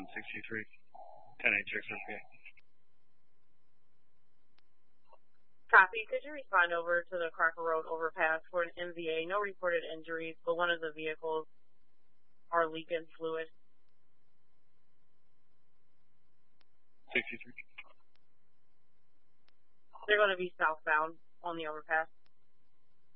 163, 10-8 checks RPA. Copy. Could you respond over to the Crocker Road overpass for an MVA? No reported injuries, but one of the vehicles are leaking fluid. 63. They're going to be southbound on the overpass.